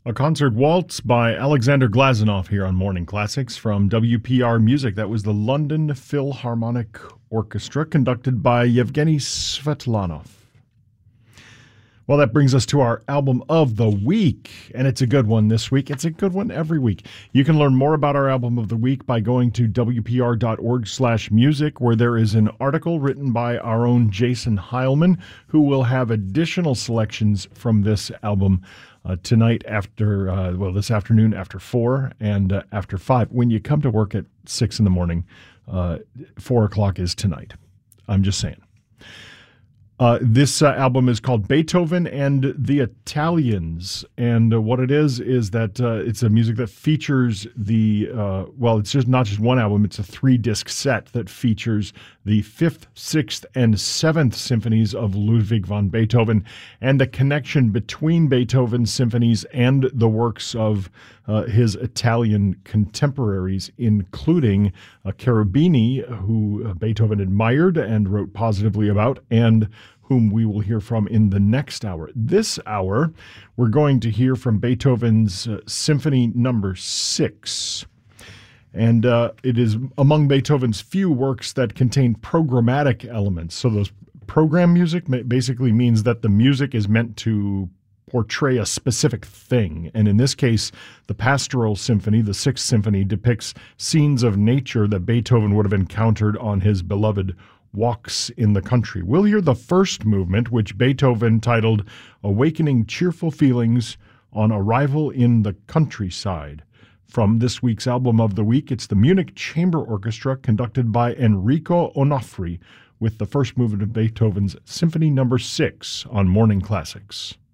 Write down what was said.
A concert waltz by Alexander Glazunov here on Morning Classics from WPR Music. That was the London Philharmonic Orchestra, conducted by Yevgeny Svetlanov. Well, that brings us to our album of the week, and it's a good one this week. It's a good one every week. You can learn more about our album of the week by going to wpr.org/music, where there is an article written by our own Jason Heilman, who will have additional selections from this album tonight this afternoon after 4 and after 5. When you come to work at 6 in the morning, 4 o'clock is tonight. I'm just saying. This album is called Beethoven and the Italians, and what it is that it's a music that features it's just not just one album, it's a 3-disc set that features the 5th, 6th, and 7th symphonies of Ludwig van Beethoven, and the connection between Beethoven's symphonies and the works of his Italian contemporaries, including Cherubini, who Beethoven admired and wrote positively about, and whom we will hear from in the next hour. This hour, we're going to hear from Beethoven's Symphony No. 6. And it is among Beethoven's few works that contain programmatic elements. So those program music basically means that the music is meant to portray a specific thing. And in this case, the Pastoral Symphony, the 6th Symphony, depicts scenes of nature that Beethoven would have encountered on his beloved walks in the country. We'll hear the first movement, which Beethoven titled Awakening Cheerful Feelings on Arrival in the Countryside. From this week's album of the week, it's the Munich Chamber Orchestra, conducted by Enrico Onofri, with the first movement of Beethoven's Symphony No. 6 on Morning Classics.